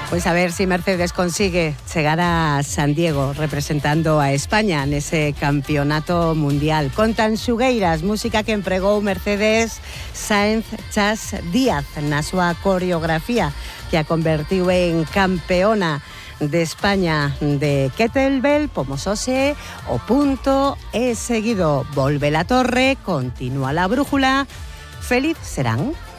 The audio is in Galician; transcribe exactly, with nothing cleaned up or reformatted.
Pues a ver si Mercedes consigue llegar a San Diego representando a España en ese campeonato mundial. Con Tanxugueiras, música que empregou Mercedes Sáenz Chas Díaz na súa coreografía, que a convertiu en campeona de España de Kettlebell, Pomosose, o punto e seguido volve la torre, continúa la brújula. Feliz serán.